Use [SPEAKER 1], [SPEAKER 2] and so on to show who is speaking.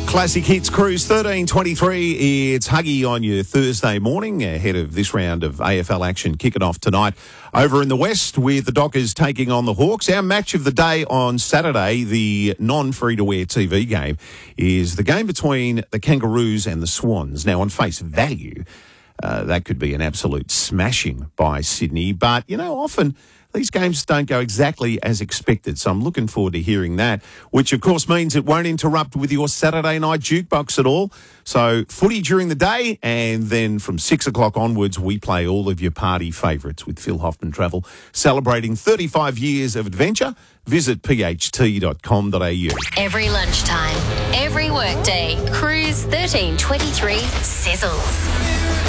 [SPEAKER 1] Classic Hits Cruise 1323. It's Huggy on your Thursday morning ahead of this round of AFL action kicking off tonight over in the West with the Dockers taking on the Hawks. Our match of the day on Saturday, the non-free-to-air TV game, is the game between the Kangaroos and the Swans. Now, on face value, that could be an absolute smashing by Sydney, but, you know, often these games don't go exactly as expected, so I'm looking forward to hearing that, which of course means it won't interrupt with your Saturday night jukebox at all. So footy during the day, and then from 6 o'clock onwards, we play all of your party favourites with Phil Hoffman Travel, celebrating 35 years of adventure. Visit pht.com.au.
[SPEAKER 2] Every lunchtime, every workday, Cruise 1323 sizzles.